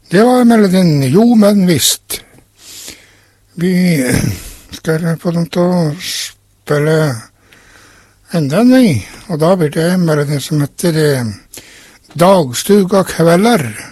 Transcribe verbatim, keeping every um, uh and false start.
Det var melodien Jo, men visst. Vi skal få dem til å spille enda en vei, og da blir det melodien som heter Dagstuga kvelder.